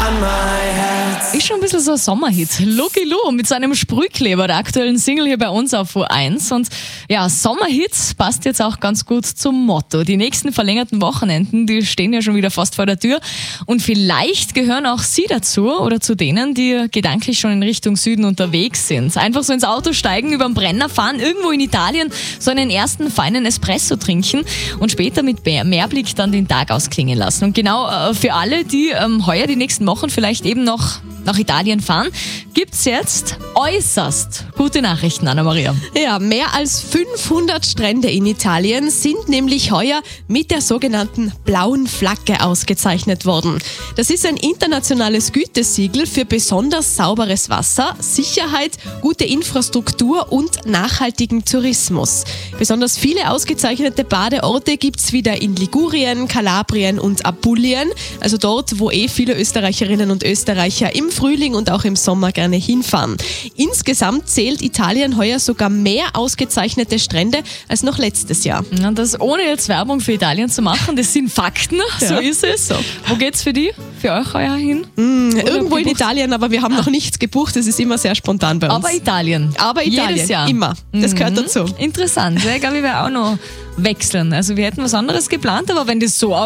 Ist schon ein bisschen so ein Sommerhit. Lucky Lou mit seinem Sprühkleber, der aktuellen Single hier bei uns auf U1. Und ja, Sommerhits passt jetzt auch ganz gut zum Motto. Die nächsten verlängerten Wochenenden, die stehen ja schon wieder fast vor der Tür. Und vielleicht gehören auch Sie dazu oder zu denen, die gedanklich schon in Richtung Süden unterwegs sind. Einfach so ins Auto steigen, über den Brenner fahren, irgendwo in Italien so einen ersten feinen Espresso trinken und später mit Meerblick dann den Tag ausklingen lassen. Und genau für alle, die heuer die nächsten Wochen vielleicht eben noch nach Italien fahren, gibt's jetzt äußerst gute Nachrichten, Anna-Maria. Ja, mehr als 500 Strände in Italien sind nämlich heuer mit der sogenannten blauen Flagge ausgezeichnet worden. Das ist ein internationales Gütesiegel für besonders sauberes Wasser, Sicherheit, gute Infrastruktur und nachhaltigen Tourismus. Besonders viele ausgezeichnete Badeorte gibt's wieder in Ligurien, Kalabrien und Apulien, also dort, wo viele Österreicherinnen und Österreicher im Frühling und auch im Sommer gerne hinfahren. Insgesamt zählt Italien heuer sogar mehr ausgezeichnete Strände als noch letztes Jahr. Und das ohne jetzt Werbung für Italien zu machen, das sind Fakten, so ist es. So. Wo geht's für euch heuer hin? Irgendwo in Italien, aber wir haben noch nichts gebucht, das ist immer sehr spontan bei uns. Aber Italien, jedes Jahr. Immer, das gehört dazu. Interessant, ich glaube, ich werde auch noch wechseln. Also wir hätten was anderes geplant, aber wenn das so